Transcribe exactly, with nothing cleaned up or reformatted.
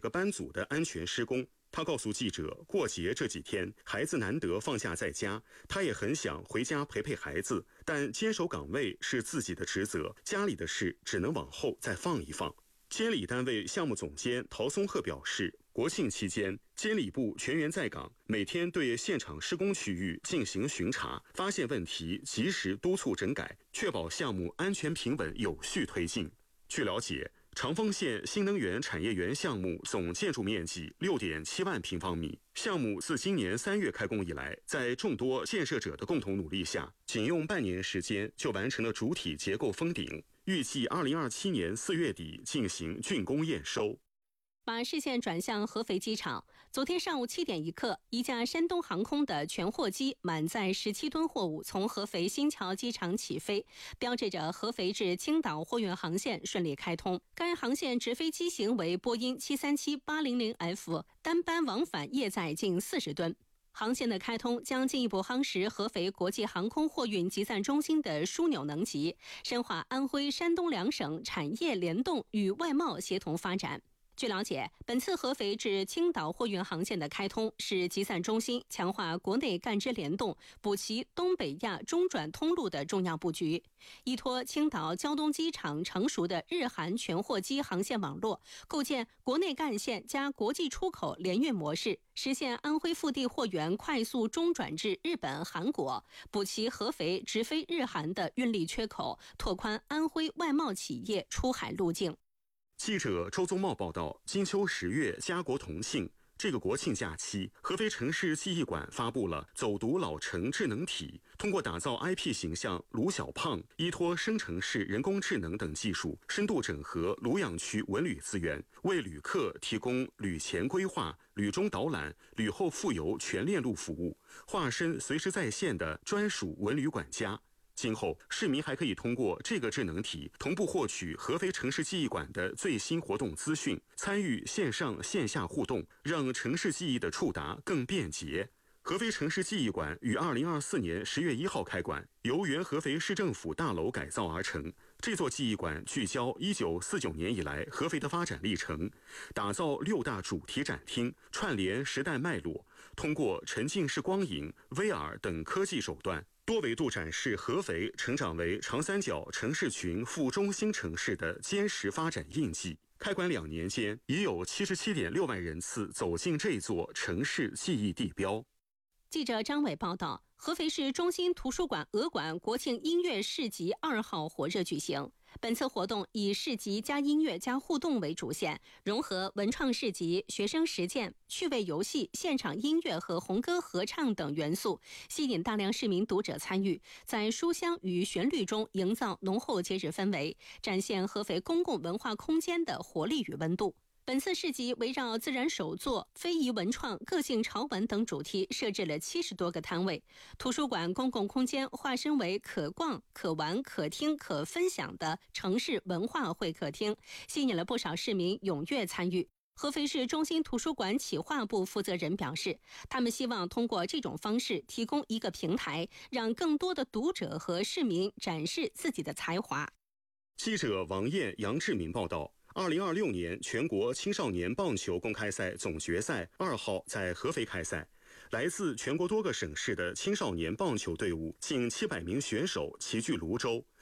个班组的安全施工。他告诉记者，过节这几天孩子难得放假在家，他也很想回家陪陪孩子，但坚守岗位是自己的职责，家里的事只能往后再放一放。监理单位项目总监陶松鹤表示，国庆期间，监理部全员在岗，每天对现场施工区域进行巡查，发现问题及时督促整改，确保项目安全平稳有序推进。据了解，长丰县新能源产业园项目总建筑面积 六点七万平方米。项目自今年三月开工以来，在众多建设者的共同努力下，仅用半年时间就完成了主体结构封顶，预计二零二七年四月底进行竣工验收。 把视线转向合肥机场，昨天上午七点一刻，一架山东航空的全货机满载十七吨货物从合肥新桥机场起飞，标志着合肥至青岛货运航线顺利开通。该航线直飞机型为波音 七三七八零零 F， 单班往返业载近四十吨。航线的开通将进一步夯实合肥国际航空货运集散中心的枢纽能级，深化安徽、山东两省产业联动与外贸协同发展。据了解，本次合肥至青岛货运航线的开通是集散中心强化国内干支联动、补齐东北亚中转通路的重要布局。依托青岛胶东机场成熟的日韩全货机航线网络，构建国内干线加国际出口联运模式，实现安徽腹地货源快速中转至日本、韩国，补齐合肥直飞日韩的运力缺口，拓宽安徽外贸企业出海路径。 记者周宗茂报道，金秋十月，家国同庆。这个国庆假期，合肥城市记忆馆发布了走读老城智能体，通过打造 I P 形象鲁小胖，依托生成式人工智能等技术，深度整合鲁养区文旅资源，为旅客提供旅前规划、旅中导览、旅后复游全链路服务，化身随时在线的专属文旅管家。今后，市民还可以通过这个智能体同步获取合肥城市记忆馆的最新活动资讯，参与线上线下互动，让城市记忆的触达更便捷。合肥城市记忆馆于二零二四年十月一号开馆，由原合肥市政府大楼改造而成。这座记忆馆聚焦一九四九年以来合肥的发展历程，打造六大主题展厅，串联时代脉络，通过沉浸式光影、V R 等科技手段，多维度展示合肥成长为长三角城市群副中心城市的坚实发展印记。开馆两年间，已有 七十七点六万人次走进这座城市记忆地标。 记者张伟报道，合肥市中心图书馆俄馆国庆音乐市集二号火热举行。本次活动以市集加音乐加互动为主线，融合文创市集、学生实践、趣味游戏、现场音乐和红歌合唱等元素，吸引大量市民读者参与，在书香与旋律中营造浓厚节日氛围，展现合肥公共文化空间的活力与温度。本次市集围绕自然手作、非遗文创、个性潮玩等主题设置了七十多个摊位。图书馆公共空间化身为可逛、可玩、可听、可分享的城市文化会客厅，吸引了不少市民踊跃参与。合肥市中心图书馆企划部负责人表示，他们希望通过这种方式提供一个平台，让更多的读者和市民展示自己的才华。 记者王燕、杨志明报道。二零二六年全国青少年棒球公开赛总决赛二号在合肥开赛，来自全国多个省市的青少年棒球队伍近七百名选手齐聚泸州，